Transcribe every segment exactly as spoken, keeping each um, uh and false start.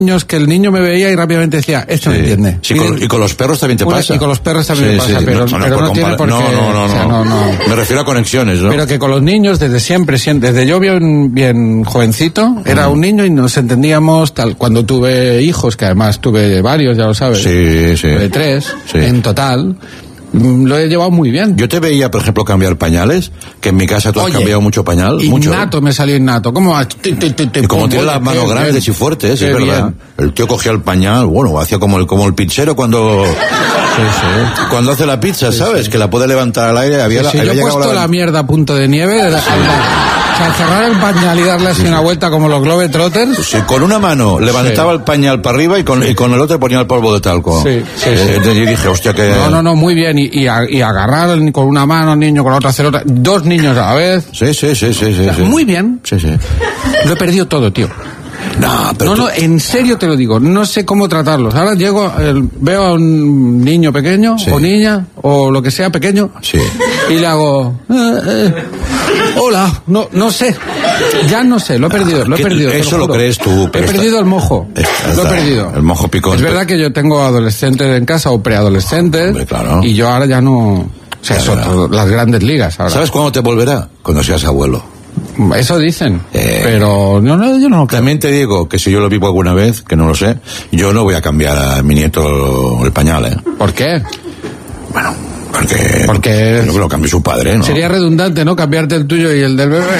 niños que el niño me veía y rápidamente decía, este no Sí. entiende. Sí, con, y con los perros también te Una- pasa. Y con los perros también Sí, me pasa, sí. pero no, no, pero por no tiene compara- por qué. no, no, no, o sea, no. no, no. Me refiero a conexiones, ¿no? Pero que con los niños, desde siempre, siempre desde yo bien, bien jovencito, era un niño y nos entendíamos tal. Cuando tuve hijos, que además tuve varios, ya lo sabes. Sí, sí. Tuve tres, Sí. en total. mm, Lo he llevado muy bien. Yo te veía, por ejemplo, cambiar pañales, que en mi casa tú has Oye, cambiado mucho pañal, mucho. Innato, me salió innato. ¿Cómo? va? Ti, ti, ti, ti, Y como pum, tiene oye, las manos qué grandes bien. y fuertes, Qué es verdad. bien. El tío cogía el pañal, bueno, hacía como el, como el pizzero cuando, cuando hace la pizza, ¿sabes? Que la puede levantar al aire. Había, Si había yo he llegado puesto la... mierda a punto de nieve, de la- o sea, cerrar el pañal y darle así una vuelta como los Globetrotters. Sí, con una mano levantaba Sí. el pañal para arriba y con, y con el otro ponía el polvo de talco. Sí, sí, Eh, sí. Y dije, hostia, que... No, no, no, muy bien. Y, y, a- y agarrar al- con una mano al niño, con la otra hacer otra. Dos niños a la vez. Sí, sí, sí, sí, sí, sí. Muy bien. Sí, sí. Lo he perdido todo, tío. No, pero No, tú- no, en serio te lo digo. No sé cómo tratarlos. Ahora llego, el- veo a un niño pequeño, Sí. o niña, o lo que sea pequeño. Sí. Y le hago... eh, eh, hola. No, no sé. Ya no sé. Lo he perdido, lo he que perdido. te eso lo juro. crees tú, pero He está- perdido el mojo. está- Lo he está- perdido. el mojo picón. Es verdad que yo tengo adolescentes en casa o preadolescentes. Hombre, claro. Y yo ahora ya no... O sea, Claro. son las grandes ligas ahora. ¿Sabes cuándo te volverá? Cuando seas abuelo. Eso dicen. Eh. Pero no, no, yo no lo creo. También te digo que si yo lo vivo alguna vez, que no lo sé, yo no voy a cambiar a mi nieto el pañal, ¿eh? ¿Por qué? Bueno, porque... Porque- No que lo cambie su padre, ¿no? Sería redundante, ¿no? Cambiarte el tuyo y el del bebé.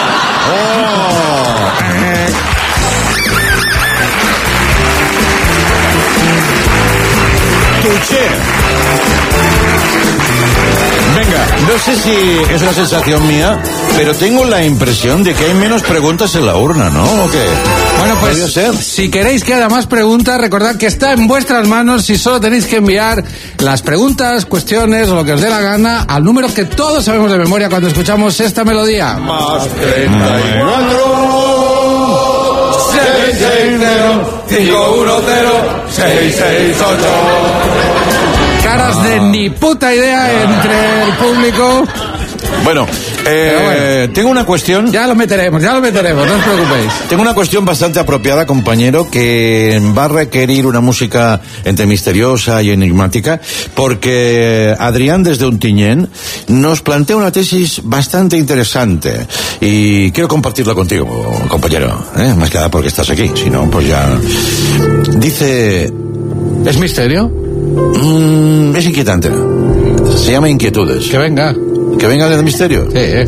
Venga, no sé si es una sensación mía, pero tengo la impresión de que hay menos preguntas en la urna, ¿no? ¿O qué? Bueno, ¿Podría pues ser? si queréis que haya más preguntas, recordad que está en vuestras manos y solo tenéis que enviar las preguntas, cuestiones o lo que os dé la gana al número que todos sabemos de memoria cuando escuchamos esta melodía. Más treinta y cuatro, seis seis cero, cinco uno cero, seis seis ocho. Caras de ni puta idea entre el público. Bueno, eh, Pero bueno. tengo una cuestión. Ya lo meteremos, ya lo meteremos, no os preocupéis. Tengo una cuestión bastante apropiada, compañero, que va a requerir una música entre misteriosa y enigmática, porque Adrián desde Ontinyent nos plantea una tesis bastante interesante y quiero compartirla contigo, compañero, ¿eh? Más que nada porque estás aquí, si no, pues ya... Dice... ¿Es misterio? mm, es inquietante. Se llama Inquietudes. Que venga. Que venga del misterio. Sí, eh.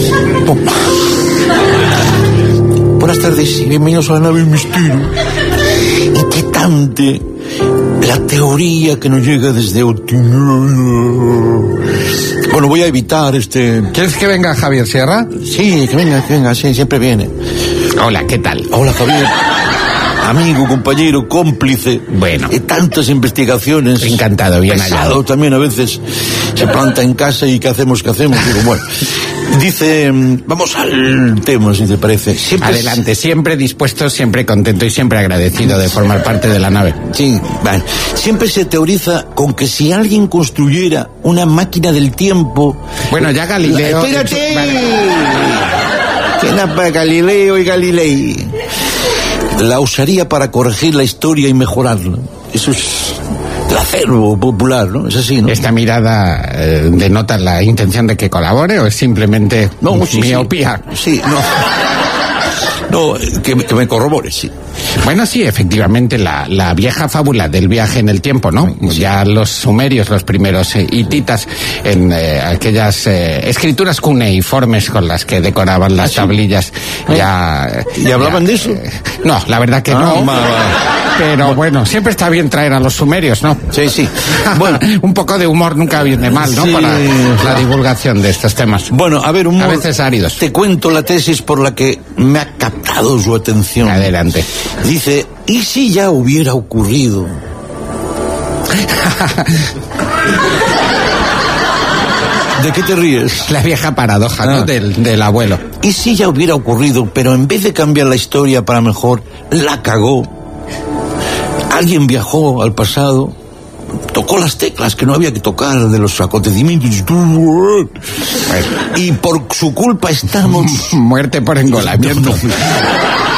Buenas tardes y bienvenidos a la nave del misterio. Inquietante la teoría que nos llega desde Ontinyent. Bueno, voy a evitar este... ¿Quieres que venga Javier Sierra? Sí, que venga, que venga, sí, siempre viene. Hola, ¿qué tal? Hola, Javier. Amigo, compañero, cómplice. Bueno. De tantas investigaciones. Encantado, bien Pesado hallado. también a veces. Se planta en casa y ¿qué hacemos? ¿Qué hacemos? Digo, bueno. Dice, mm, vamos al tema, si te parece. Siempre Adelante, siempre dispuesto, siempre contento y siempre agradecido de formar parte de la nave. Sí, vale. Siempre se teoriza con que si alguien construyera una máquina del tiempo... Bueno, ya Galileo... ¡Espérate! Vale. ¿Qué da para Galileo y Galilei? La usaría para corregir la historia y mejorarla. Eso es el acervo popular, ¿no? Es así, ¿no? ¿Esta mirada eh, denota la intención de que colabore o es simplemente No, sí, miopía? Sí, sí, no. No, que, me- que me corrobore, sí. Bueno, sí, efectivamente, la, la vieja fábula del viaje en el tiempo, ¿no? Ya los sumerios, los primeros eh, hititas, en eh, aquellas eh, escrituras cuneiformes con las que decoraban las tablillas, ya... ¿Y hablaban de eso? eh, no, la verdad que Ah, no. va, va. Pero bueno, siempre está bien traer a los sumerios, ¿no? Sí, sí. Bueno, Un poco de humor nunca viene mal, ¿no? Sí. Para la divulgación de estos temas. bueno, a ver, un A mo- veces áridos. Te cuento la tesis por la que me ha captado su atención. Adelante. Dice, ¿y si ya hubiera ocurrido? ¿De qué te ríes? La vieja paradoja, ¿no? Ah. Del, del abuelo. ¿Y si ya hubiera ocurrido, pero en vez de cambiar la historia para mejor, la cagó? Alguien viajó al pasado, tocó las teclas que no había que tocar de los acontecimientos y por su culpa estamos... Muerte por engolamiento.